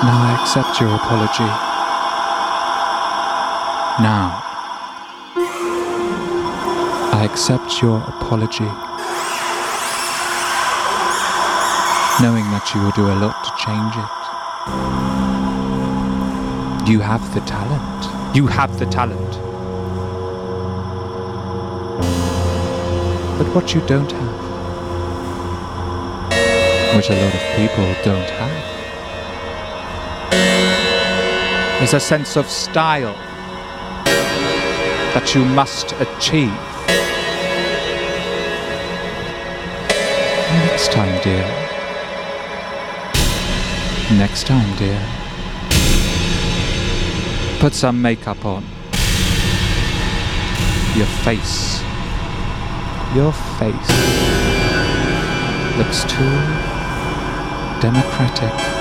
Now I accept your apology. Now I accept your apology, knowing that you will do a lot to change it. You have the talent. You have the talent. But what you don't have, which a lot of people don't have, is a sense of style that you must achieve. Next time, dear. Next time, dear. Put some makeup on. Your face looks too democratic.